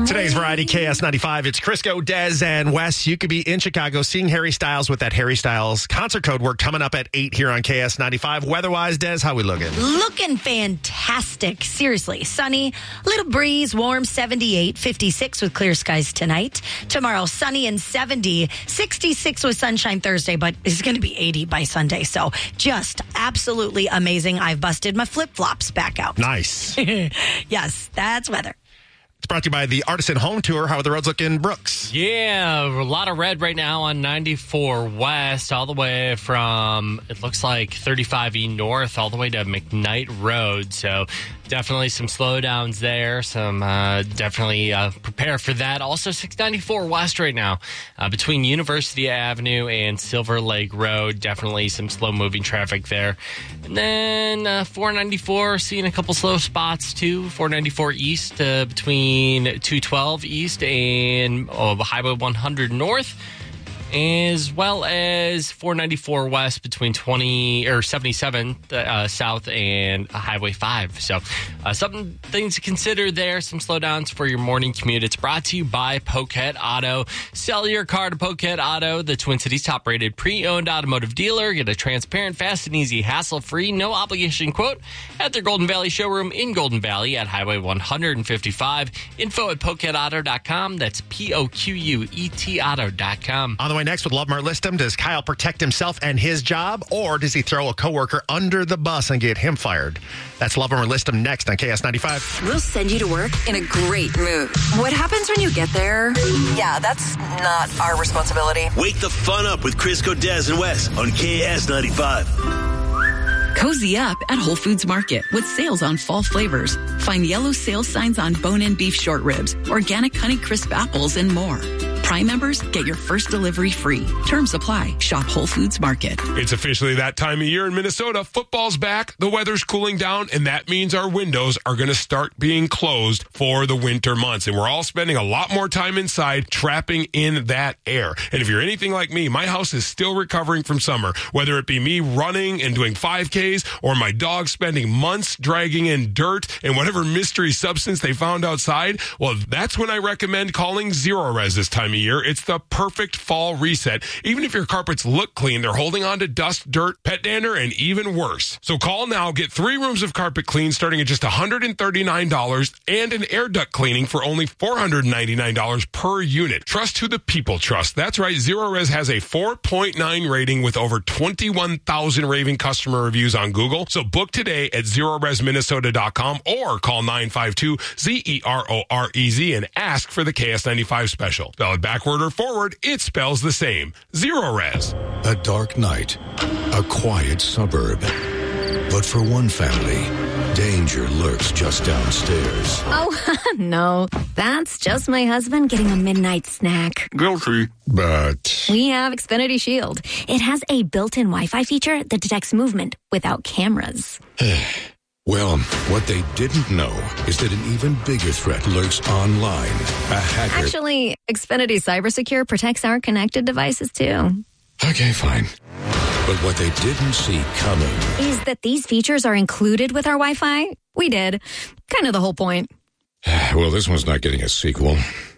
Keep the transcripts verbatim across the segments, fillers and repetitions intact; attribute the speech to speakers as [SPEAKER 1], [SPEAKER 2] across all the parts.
[SPEAKER 1] Today's Variety K S ninety-five. It's Crisco, Dez, and Wes. You could be in Chicago seeing Harry Styles with that Harry Styles concert code work coming up at eight here on K S ninety-five. Weather-wise, Dez, how we looking?
[SPEAKER 2] Looking fantastic. Seriously. Sunny, little breeze, warm, seventy-eight, fifty-six with clear skies tonight. Tomorrow, sunny and seventy, sixty-six with sunshine Thursday, but it's going to be eighty by Sunday. So just absolutely amazing. I've busted my flip-flops back out.
[SPEAKER 1] Nice.
[SPEAKER 2] Yes, that's weather.
[SPEAKER 1] It's brought to you by the Artisan Home Tour. How are the roads looking, Brooks?
[SPEAKER 3] Yeah, a lot of red right now on ninety-four West, all the way from, it looks like thirty-five E North, all the way to McKnight Road. So definitely some slowdowns there. Some uh, definitely uh, prepare for that. Also, six ninety-four West right now uh, between University Avenue and Silver Lake Road. Definitely some slow-moving traffic there. And then uh, four ninety-four, seeing a couple slow spots too. four ninety-four East uh, between two twelve East and oh, Highway one hundred North, as well as four ninety-four West between twenty or seventy-seven uh, South and Highway five. So uh, some things to consider there, some slowdowns for your morning commute. It's brought to you by Poquet Auto. Sell your car to Poquet Auto, the Twin Cities top-rated pre-owned automotive dealer. Get a transparent, fast and easy, hassle-free, no-obligation quote at their Golden Valley showroom in Golden Valley at Highway one fifty-five. Info at poquet auto dot com. That's P O Q U E T auto dot com.
[SPEAKER 1] On the way next with Love Mart Listum, does Kyle protect himself and his job, or does he throw a coworker under the bus and get him fired? That's Love Mart Listum next on K S ninety-five.
[SPEAKER 4] We'll send you to work in a great mood. What happens when you get there? Yeah, that's not our responsibility.
[SPEAKER 5] Wake the fun up with Crisco, Dez, and Wes on K S ninety-five.
[SPEAKER 6] Cozy up at Whole Foods Market with sales on fall flavors. Find yellow sales signs on bone-in beef short ribs, organic Honey Crisp apples, and more. Prime members get your first delivery free. Terms apply. Shop Whole Foods Market.
[SPEAKER 7] It's officially that time of year in Minnesota. Football's back. The weather's cooling down, and that means our windows are going to start being closed for the winter months. And we're all spending a lot more time inside trapping in that air. And if you're anything like me, my house is still recovering from summer, whether it be me running and doing five Ks or my dog spending months dragging in dirt and whatever mystery substance they found outside. Well, that's when I recommend calling Zero Res this time of year. It's the perfect fall reset. Even if your carpets look clean, they're holding on to dust, dirt, pet dander, and even worse. So call now, get three rooms of carpet clean starting at just one hundred thirty-nine dollars and an air duct cleaning for only four hundred ninety-nine dollars per unit. Trust who the people trust. That's right, Zero Res has a four point nine rating with over twenty-one thousand raving customer reviews on Google. So book today at zero res minnesota dot com or call nine five two Z E R O R E Z and ask for the K S ninety-five special. Spell it backward or forward, it spells the same. Zero Res.
[SPEAKER 8] A dark night, a quiet suburb. But for one family, danger lurks just downstairs.
[SPEAKER 9] Oh, no. That's just my husband getting a midnight snack.
[SPEAKER 8] Guilty. But
[SPEAKER 9] We have Xfinity Shield. It has a built-in Wi-Fi feature that detects movement without cameras.
[SPEAKER 8] well, what they didn't know is that an even bigger threat lurks online. A hacker.
[SPEAKER 9] Actually, Xfinity CyberSecure protects our connected devices, too.
[SPEAKER 8] Okay, fine. But what they didn't see coming
[SPEAKER 9] is that these features are included with our Wi-Fi. We did. Kind of the whole point.
[SPEAKER 8] Well, this one's not getting a sequel.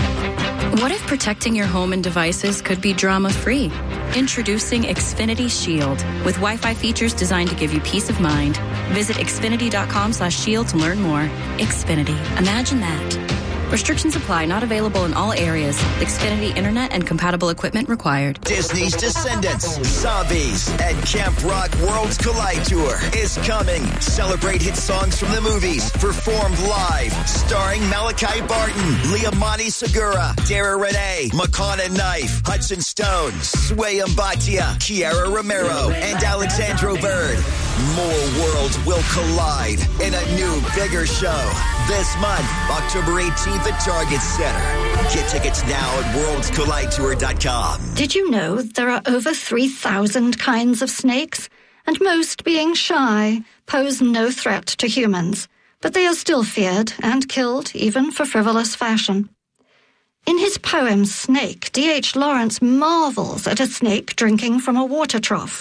[SPEAKER 10] What if protecting your home and devices could be drama-free? Introducing Xfinity Shield with Wi-Fi features designed to give you peace of mind. Visit xfinity dot com slash shield to learn more. Xfinity. Imagine that. Restrictions apply. Not available in all areas. Xfinity Internet and compatible equipment required.
[SPEAKER 11] Disney's Descendants, Zombies, and Camp Rock Worlds Collide Tour is coming. Celebrate hit songs from the movies, performed live, starring Malachi Barton, Liamani Segura, Dara Renee, Makana Knife, Hudson Stone, Sway Mbatia, Kiara Romero, and Alexandro Bird. More worlds will collide in a new, bigger show this month, October eighteenth at Target Center. Get tickets now at worlds collide tour dot com.
[SPEAKER 12] Did you know there are over three thousand kinds of snakes? And most, being shy, pose no threat to humans. But they are still feared and killed, even for frivolous fashion. In his poem Snake, D H Lawrence marvels at a snake drinking from a water trough.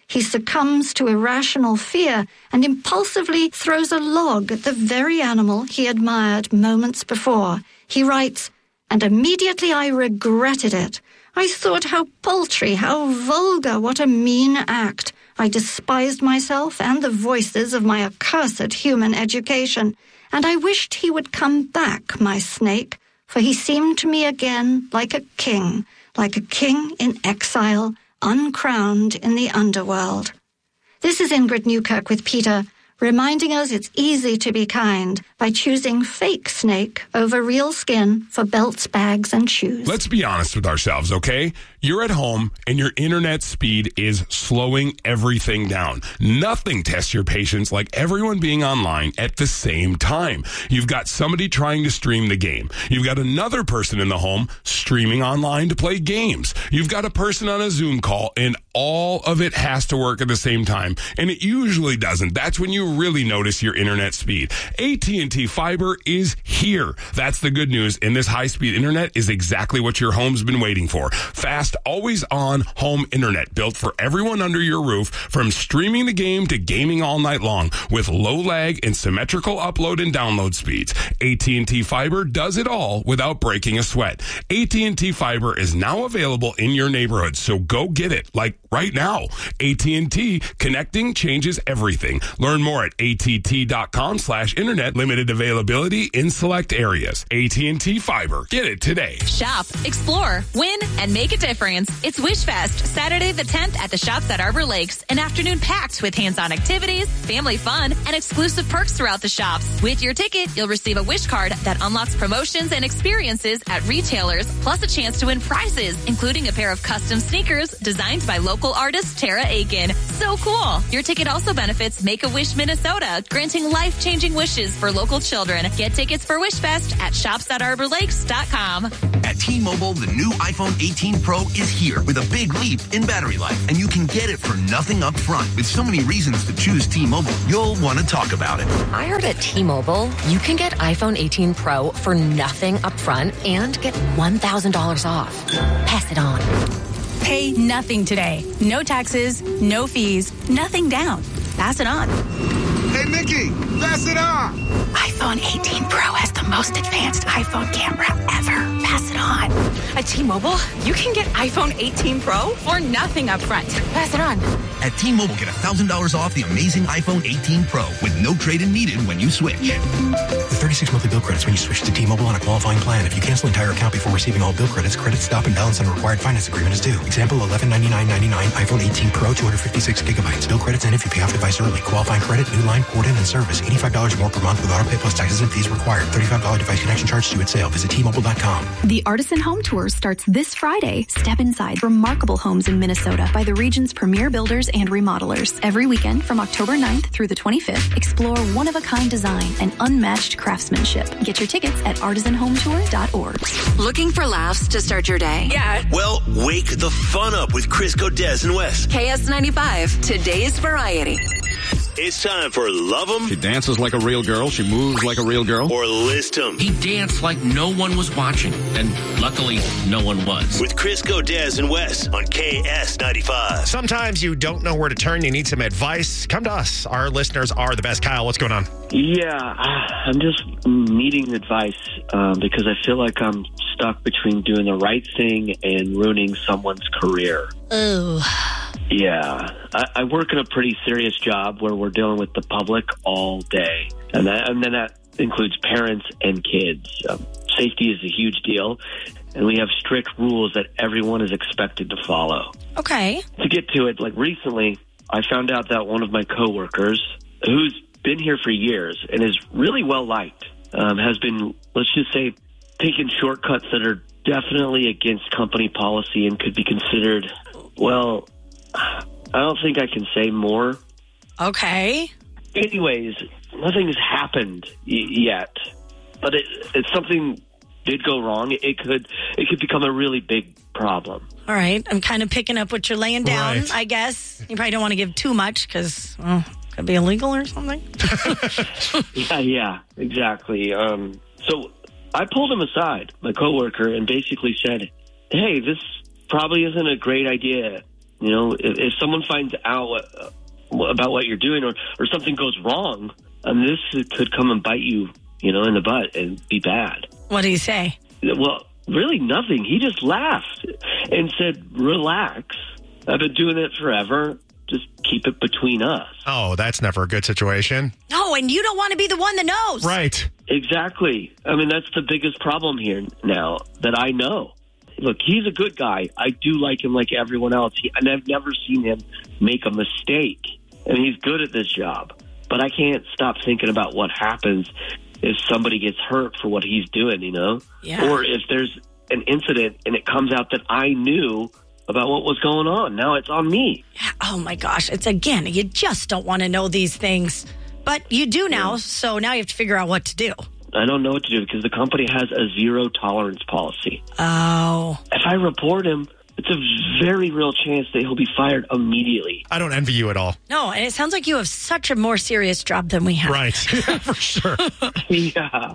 [SPEAKER 12] he succumbs to irrational fear and impulsively throws a log at the very animal he admired moments before. He writes, "And immediately I regretted it. I thought how paltry, how vulgar, what a mean act. I despised myself and the voices of my accursed human education, and I wished he would come back, my snake, for he seemed to me again like a king, like a king in exile, uncrowned in the underworld." This is Ingrid Newkirk with Peter, reminding us it's easy to be kind by choosing fake snake over real skin for belts, bags, and shoes.
[SPEAKER 7] Let's be honest with ourselves, okay? You're at home and your internet speed is slowing everything down. Nothing tests your patience like everyone being online at the same time. You've got somebody trying to stream the game. You've got another person in the home streaming online to play games. You've got a person on a Zoom call, and all of it has to work at the same time. And it usually doesn't. That's when you really notice your internet speed. A T and T Fiber is here. That's the good news. And this high-speed internet is exactly what your home's been waiting for. Fast, always-on home internet built for everyone under your roof, from streaming the game to gaming all night long, with low lag and symmetrical upload and download speeds. A T and T Fiber does it all without breaking a sweat. A T and T Fiber is now available in your neighborhood, so go get it, like right now. A T and T, connecting changes everything. Learn more at att.com slash internet. Limited availability in select areas. A T and T Fiber. Get it today.
[SPEAKER 13] Shop, explore, win, and make a difference. It's Wish Fest, Saturday the tenth at the Shops at Arbor Lakes. An afternoon packed with hands-on activities, family fun, and exclusive perks throughout the shops. With your ticket, you'll receive a Wish card that unlocks promotions and experiences at retailers, plus a chance to win prizes, including a pair of custom sneakers designed by local artist Tara Aiken. So cool! Your ticket also benefits Make-A-Wish Minnesota, granting life-changing wishes for local children. Get tickets for Wish Fest at shops dot arbor lakes dot com.
[SPEAKER 14] At T-Mobile, the new iPhone eighteen Pro is here with a big leap in battery life, and you can get it for nothing up front. With so many reasons to choose T-Mobile, you'll want to talk about it.
[SPEAKER 15] I heard at T-Mobile, you can get iPhone eighteen Pro for nothing up front and get one thousand dollars off. Pass it on.
[SPEAKER 16] Pay nothing today. No taxes, no fees, nothing down. Pass it on.
[SPEAKER 17] Hey, Nikki, pass it on.
[SPEAKER 16] iPhone eighteen Pro has the most advanced iPhone camera ever. Pass it on.
[SPEAKER 18] At T-Mobile, you can get iPhone eighteen Pro for nothing up front. Pass it on.
[SPEAKER 14] At T-Mobile, get one thousand dollars off the amazing iPhone eighteen Pro with no trade-in needed when you switch.
[SPEAKER 19] With thirty-six monthly bill credits when you switch to T-Mobile on a qualifying plan. If you cancel entire account before receiving all bill credits, credit stop and balance on a required finance agreement is due. Example, eleven ninety-nine ninety-nine iPhone eighteen Pro, two hundred fifty-six gigabytes. Bill credits end if you pay off device early. Qualifying credit, new line, port in, and service. eighty-five dollars more per month with auto pay plus taxes and fees required. thirty-five dollars device connection charge due at sale. Visit T Mobile dot com.
[SPEAKER 20] The Artisan Home Tour starts this Friday. Step inside remarkable homes in Minnesota by the region's premier builders and remodelers. Every weekend from October ninth through the twenty-fifth, explore one-of-a-kind design and unmatched craftsmanship. Get your tickets at artisan home tour dot org.
[SPEAKER 4] Looking for laughs to start your day?
[SPEAKER 18] Yeah.
[SPEAKER 5] Well, wake the fun up with Crisco, Des, and Wes.
[SPEAKER 4] K S ninety-five, today's variety.
[SPEAKER 5] It's time for Love 'em.
[SPEAKER 21] She dances like a real girl. She moves like a real girl.
[SPEAKER 5] Or List 'em.
[SPEAKER 22] He danced like no one was watching, and luckily, no one was.
[SPEAKER 5] With Crisco, Des, and Wes on K S ninety-five.
[SPEAKER 1] Sometimes you don't know where to turn. You need some advice. Come to us. Our listeners are the best. Kyle, what's going on?
[SPEAKER 23] Yeah, I'm just needing advice um, because I feel like I'm stuck between doing the right thing and ruining someone's career.
[SPEAKER 2] Ooh.
[SPEAKER 23] Yeah, I, I work in a pretty serious job where we're dealing with the public all day, and, that, and then that includes parents and kids. Um, safety is a huge deal, and we have strict rules that everyone is expected to follow.
[SPEAKER 2] Okay.
[SPEAKER 23] To get to it, like recently, I found out that one of my coworkers, who's been here for years and is really well liked, um, has been, let's just say, taking shortcuts that are definitely against company policy and could be considered, well, I don't think I can say more.
[SPEAKER 2] Okay.
[SPEAKER 23] Anyways, nothing's happened y- yet, but it, if something did go wrong, it could it could become a really big problem.
[SPEAKER 2] All right. I'm kind of picking up what you're laying down,
[SPEAKER 23] Right.
[SPEAKER 2] I guess. You probably don't want to give too much because well, it could be illegal or something.
[SPEAKER 23] Yeah, yeah, exactly. Um, so I pulled him aside, my coworker, and basically said, hey, this probably isn't a great idea. You know, if, if someone finds out what, uh, about what you're doing or, or something goes wrong, um, this could come and bite you, you know, in the butt and be bad.
[SPEAKER 2] What do you say?
[SPEAKER 23] Well, really nothing. He just laughed and said, relax. I've been doing it forever. Just keep it between us.
[SPEAKER 1] Oh, that's never a good situation.
[SPEAKER 2] No, and you don't want to be the one that knows.
[SPEAKER 1] Right.
[SPEAKER 23] Exactly. I mean, that's the biggest problem here now that I know. Look, he's a good guy. I do like him like everyone else. He, and I've never seen him make a mistake. And he's good at this job. But I can't stop thinking about what happens if somebody gets hurt for what he's doing, you know?
[SPEAKER 2] Yeah.
[SPEAKER 23] Or if there's an incident and it comes out that I knew about what was going on. Now it's on me.
[SPEAKER 2] Oh, my gosh. It's, again, you just don't want to know these things. But you do now, so now you have to figure out what to do.
[SPEAKER 23] I don't know what to do because the company has a zero tolerance policy.
[SPEAKER 2] Oh.
[SPEAKER 23] If I report him, it's a very real chance that he'll be fired immediately.
[SPEAKER 1] I don't envy you at all.
[SPEAKER 2] No, and it sounds like you have such a more serious job than we have.
[SPEAKER 1] Right. For sure.
[SPEAKER 23] Yeah.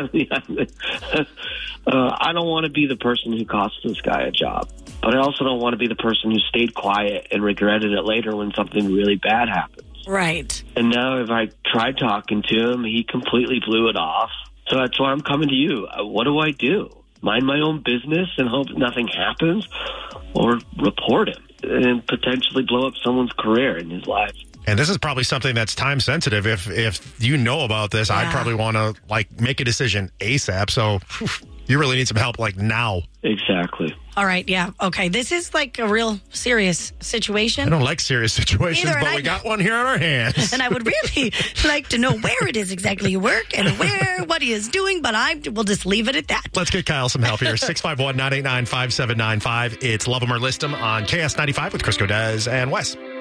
[SPEAKER 23] uh, I don't want to be the person who cost this guy a job. But I also don't want to be the person who stayed quiet and regretted it later when something really bad happens.
[SPEAKER 2] Right.
[SPEAKER 23] And now if I tried talking to him, he completely blew it off. So that's why I'm coming to you. Uh, What do I do? Mind my own business and hope nothing happens? Or report him and potentially blow up someone's career in his life?
[SPEAKER 1] And this is probably something that's time sensitive. If if you know about this,
[SPEAKER 2] Yeah.
[SPEAKER 1] I'd probably want to like make a decision ASAP. So whew, you really need some help like now.
[SPEAKER 23] Exactly.
[SPEAKER 2] All right, yeah. Okay, this is like a real serious situation.
[SPEAKER 1] I don't like serious situations,
[SPEAKER 2] Either,
[SPEAKER 1] but
[SPEAKER 2] and
[SPEAKER 1] we
[SPEAKER 2] I-
[SPEAKER 1] got one here on our hands.
[SPEAKER 2] And I would really like to know where it is exactly you work and where, what he is doing, but I will just leave it at that.
[SPEAKER 1] Let's get Kyle some help here. six five one, nine eight nine, five seven nine five. It's Love 'em or List 'em on K S ninety-five with Chris Godez and Wes.